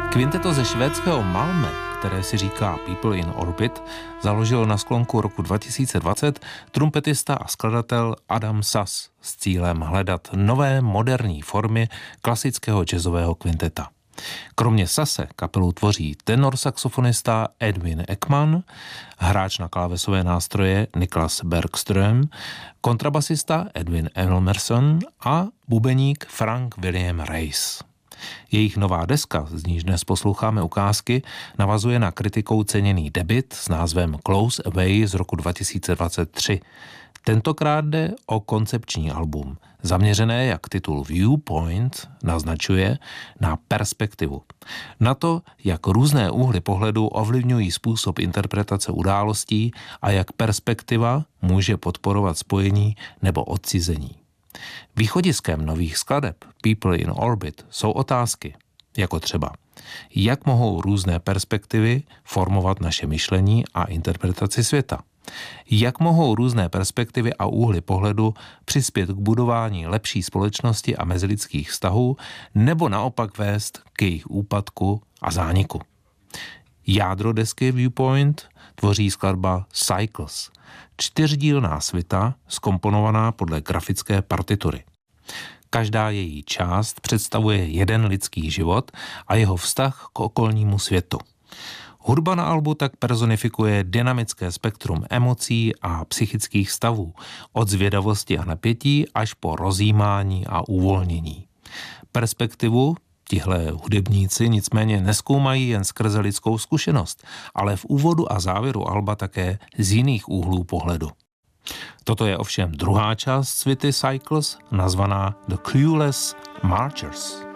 Kvinteto ze švédského Malmö, které si říká People in Orbit, založil na sklonku roku 2020 trumpetista a skladatel Adam Sass s cílem hledat nové moderní formy klasického jazzového kvinteta. Kromě Sasse kapelu tvoří tenor saxofonista Edwin Ekman, hráč na klávesové nástroje Niklas Bergström, kontrabasista Edwin Elmerson a bubeník Frank William Reis. Jejich nová deska, z níž dnes posloucháme ukázky, navazuje na kritikou ceněný debut s názvem Close Away z roku 2023. Tentokrát jde o koncepční album, zaměřené, jak titul Viewpoint naznačuje, na perspektivu. Na to, jak různé úhly pohledu ovlivňují způsob interpretace událostí a jak perspektiva může podporovat spojení nebo odcizení. Východiskem nových skladeb People in Orbit jsou otázky, jako třeba, jak mohou různé perspektivy formovat naše myšlení a interpretaci světa. Jak mohou různé perspektivy a úhly pohledu přispět k budování lepší společnosti a mezilidských vztahů, nebo naopak vést k jejich úpadku a zániku. Jádro desky Viewpoint tvoří skladba Cycles, 4dílná svita zkomponovaná podle grafické partitury. Každá její část představuje jeden lidský život a jeho vztah k okolnímu světu. Hudba na albu tak personifikuje dynamické spektrum emocí a psychických stavů, od zvědavosti a napětí až po rozjímání a uvolnění. Perspektivu tihle hudebníci nicméně nezkoumají jen skrze lidskou zkušenost, ale v úvodu a závěru alba také z jiných úhlů pohledu. Toto je ovšem druhá část svity Cycles, nazvaná The Clueless Marchers.